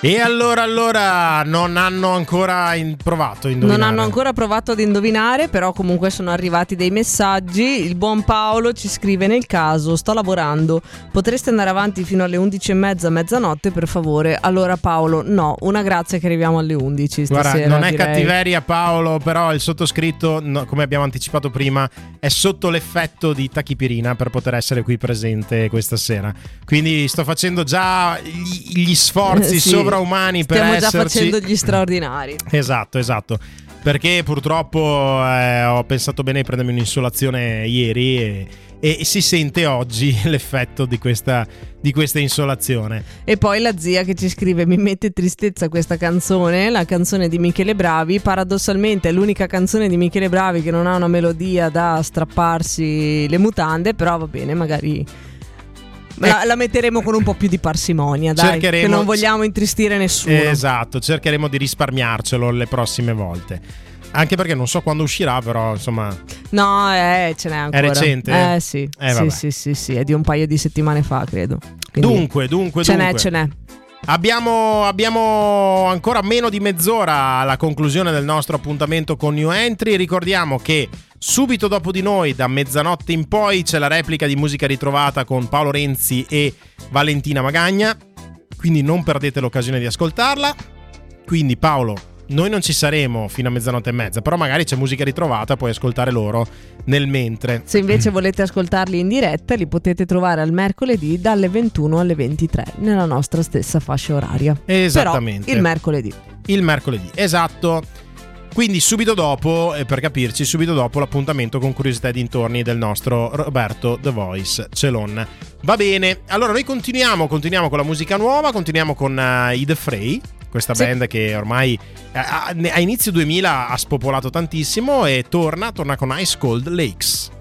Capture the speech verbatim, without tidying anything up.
E allora, allora, non hanno ancora in- provato a indovinare. Non hanno ancora provato ad indovinare, però comunque sono arrivati dei messaggi. Il buon Paolo ci scrive: nel caso, sto lavorando, potreste andare avanti fino alle undici e mezza, mezzanotte, per favore? Allora Paolo, no, una grazia che arriviamo alle undici stasera. Guarda, non è direi. cattiveria Paolo, però il sottoscritto, no, come abbiamo anticipato prima, è sotto l'effetto di tachipirina per poter essere qui presente questa sera. Quindi sto facendo già gli, gli sforzi Sì. sovraumani per Stiamo esserci. già facendo gli straordinari. Esatto, esatto. Perché purtroppo eh, ho pensato bene di prendermi un'insolazione ieri e, e si sente oggi l'effetto di questa, di questa insolazione. E poi la zia che ci scrive: mi mette tristezza questa canzone, la canzone di Michele Bravi. Paradossalmente è l'unica canzone di Michele Bravi che non ha una melodia da strapparsi le mutande, però va bene, magari La, la metteremo con un po' più di parsimonia, dai, Cercheremo- che non vogliamo intristire nessuno. Esatto, cercheremo di risparmiarcelo le prossime volte. Anche perché non so quando uscirà, però insomma. No, eh, ce n'è ancora. È recente? Eh sì, Eh, sì, vabbè. sì, sì, sì, è di un paio di settimane fa, credo. Quindi Dunque, dunque, ce dunque. n'è, ce n'è. Abbiamo, abbiamo ancora meno di mezz'ora alla conclusione del nostro appuntamento con New Entry. Ricordiamo che subito dopo di noi, da mezzanotte in poi, c'è la replica di Musica Ritrovata con Paolo Renzi e Valentina Magagna, quindi non perdete l'occasione di ascoltarla. Quindi Paolo, noi non ci saremo fino a mezzanotte e mezza, però magari c'è Musica Ritrovata, puoi ascoltare loro nel mentre. Se invece volete ascoltarli in diretta, li potete trovare al mercoledì dalle ventuno alle ventitré nella nostra stessa fascia oraria. Esattamente. Però il mercoledì. Il mercoledì, esatto. Quindi subito dopo, eh, per capirci, subito dopo l'appuntamento con Curiosità e dintorni del nostro Roberto The Voice Celon. Va bene, allora noi continuiamo, continuiamo con la musica nuova, continuiamo con uh, i The Fray, questa Sì. band che ormai eh, a, a inizio duemila ha spopolato tantissimo e torna, torna con Ice Cold Lakes.